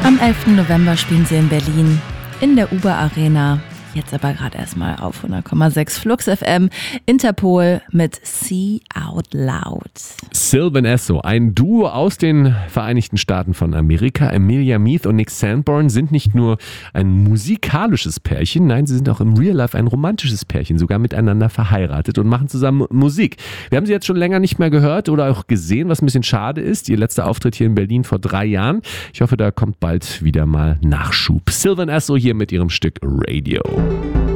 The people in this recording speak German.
Am 11. November spielen sie in Berlin in der Uber Arena. Jetzt aber gerade erstmal auf 100,6 Flux FM. Interpol mit See Out Loud. Sylvan Esso, ein Duo aus den Vereinigten Staaten von Amerika. Emilia Meath und Nick Sanborn sind nicht nur ein musikalisches Pärchen, nein, sie sind auch im Real Life ein romantisches Pärchen, sogar miteinander verheiratet und machen zusammen Musik. Wir haben sie jetzt schon länger nicht mehr gehört oder auch gesehen, was ein bisschen schade ist. Ihr letzter Auftritt hier in Berlin vor 3 Jahren. Ich hoffe, da kommt bald wieder mal Nachschub. Sylvan Esso hier mit ihrem Stück Radio.